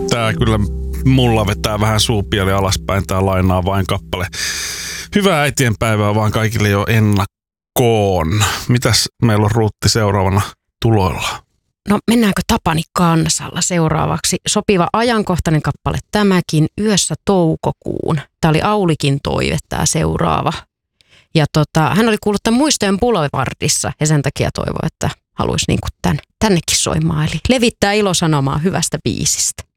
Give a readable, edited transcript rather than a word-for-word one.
Tää kyllä mulla vetää vähän suupieli alaspäin, tää Lainaa vain kappale. Hyvää äitienpäivää vaan kaikille jo ennakkoon. Mitäs meillä on Ruutti seuraavana tuloilla? No mennäänkö Tapani Kansalla seuraavaksi? Sopiva ajankohtainen kappale tämäkin, Yössä toukokuun. Tämä oli Aulikin toive tämä seuraava. Ja hän oli kuullut tämän Muistojen Boulevardissa ja sen takia toivoi, että haluaisi niin kuin tännekin soimaan. Eli levittää ilosanomaa hyvästä biisistä.